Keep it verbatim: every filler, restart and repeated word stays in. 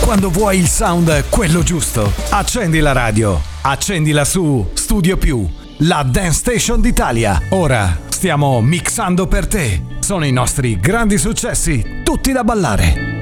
Quando vuoi il sound quello giusto, accendi la radio, accendila su Studio Più, la Dance Station d'Italia. Ora stiamo mixando per te. Sono i nostri grandi successi, tutti da ballare.